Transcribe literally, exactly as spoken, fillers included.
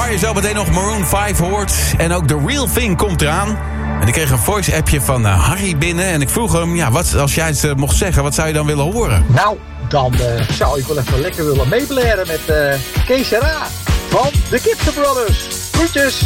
Waar je zo meteen nog Maroon vijf hoort. En ook The Real Thing komt eraan. En ik kreeg een voice-appje van uh, Harry binnen. En ik vroeg hem, ja, wat, als jij het uh, mocht zeggen, wat zou je dan willen horen? Nou, dan uh, zou ik wel even lekker willen meeblaren met uh, Kees Ra van de Gibson Brothers. Groetjes!